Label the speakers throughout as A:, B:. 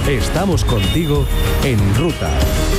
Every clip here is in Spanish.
A: Estamos contigo en ruta.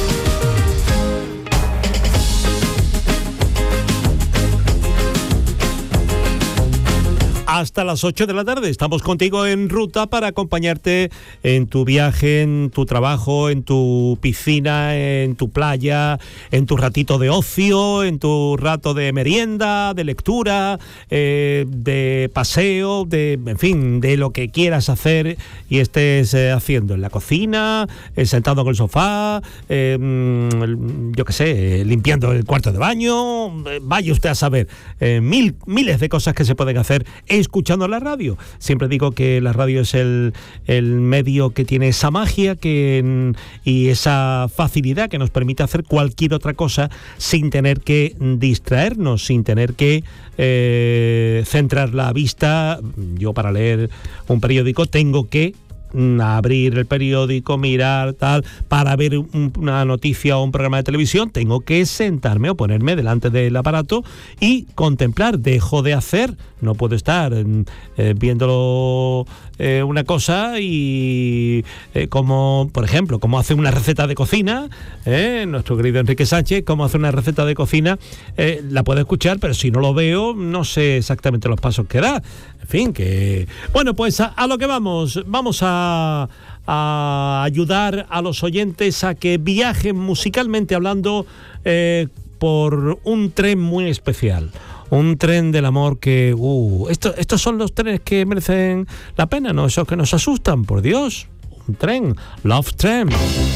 A: Hasta las 8 de la tarde estamos contigo en ruta para acompañarte en tu viaje, en tu trabajo, en tu piscina, en tu playa, en tu ratito de ocio, en tu rato de merienda, de lectura, de paseo, en fin, de lo que quieras hacer y estés haciendo en la cocina, sentado en el sofá, yo qué sé, limpiando el cuarto de baño, vaya usted a saber, miles de cosas que se pueden hacer escuchando la radio. Siempre digo que la radio es el medio que tiene esa magia y esa facilidad que nos permite hacer cualquier otra cosa sin tener que distraernos, sin tener que centrar la vista. Yo para leer un periódico tengo que abrir el periódico, mirar tal, para ver una noticia o un programa de televisión, tengo que sentarme o ponerme delante del aparato y contemplar. Dejo de hacer, no puedo estar viéndolo una cosa y como, por ejemplo, como hace una receta de cocina, nuestro querido Enrique Sánchez, como hace una receta de cocina, la puedo escuchar, pero si no lo veo, no sé exactamente los pasos que da. En fin, que... Bueno, pues a lo que vamos a ayudar a los oyentes a que viajen musicalmente hablando por un tren muy especial. Un tren del amor que... estos son los trenes que merecen la pena, ¿no? Esos que nos asustan, por Dios. Un tren, Love Train.